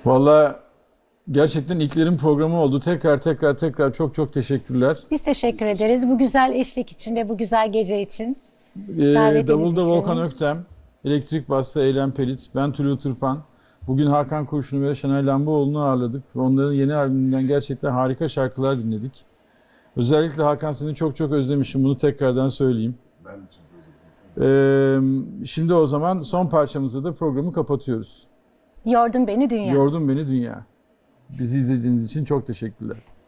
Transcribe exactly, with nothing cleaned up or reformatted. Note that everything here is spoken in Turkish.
Vallahi gerçekten ilklerin programı oldu. Tekrar tekrar tekrar çok çok teşekkürler. Biz teşekkür ederiz bu güzel eşlik için ve bu güzel gece için. Ee, Davetiniz Davulda için. Volkan Öktem, Elektrik Basta Eylem Pelit, ben Tülü Tırpan. Bugün Hakan Kurşun'u ve Şenay Lamboğlu'nu ağırladık. Ve onların yeni albümünden gerçekten harika şarkılar dinledik. Özellikle Hakan, seni çok çok özlemişim. Bunu tekrardan söyleyeyim. Ben de çok özledim. Ee, şimdi o zaman son parçamızda da programı kapatıyoruz. Yordun beni dünya. Yordun beni dünya. Bizi izlediğiniz için çok teşekkürler.